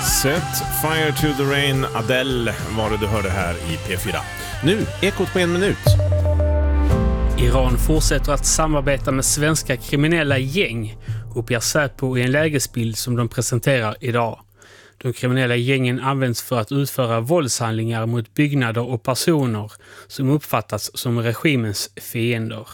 Set Fire to the Rain, Adele var det du hörde här i P4. Nu, Ekot på 1 minut. Iran fortsätter att samarbeta med svenska kriminella gäng, uppger Säpo i en lägesbild som de presenterar idag. De kriminella gängen används för att utföra våldshandlingar mot byggnader och personer som uppfattas som regimens fiender.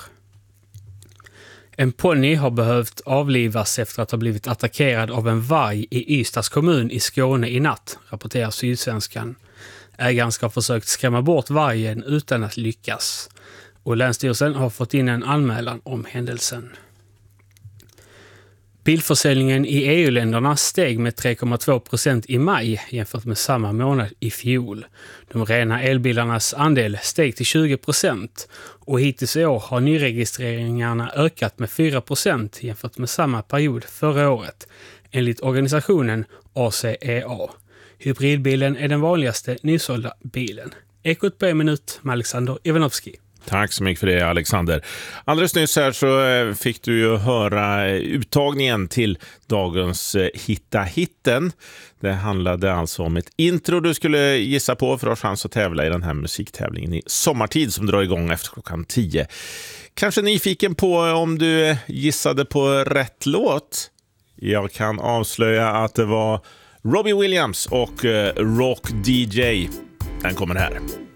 En ponny har behövt avlivas efter att ha blivit attackerad av en varg i Ystads kommun i Skåne i natt, rapporterar Sydsvenskan. Ägaren ska ha försökt skrämma bort vargen utan att lyckas. Och Länsstyrelsen har fått in en anmälan om händelsen. Bilförsäljningen i EU-länderna steg med 3,2% i maj jämfört med samma månad i fjol. De rena elbilarnas andel steg till 20% och hittills i år har nyregistreringarna ökat med 4% jämfört med samma period förra året, enligt organisationen ACEA. Hybridbilen är den vanligaste nysålda bilen. Ekot på 1 minut med Alexander Ivanovski. Tack så mycket för det, Alexander. Alldeles nyss här så fick du ju höra uttagningen till dagens Hitta hitten. Det handlade alltså om ett intro du skulle gissa på för att ha chans att tävla i den här musiktävlingen i sommartid som drar igång efter klockan 10. Kanske nyfiken på om du gissade på rätt låt? Jag kan avslöja att det var Robbie Williams och Rock DJ. Den kommer här.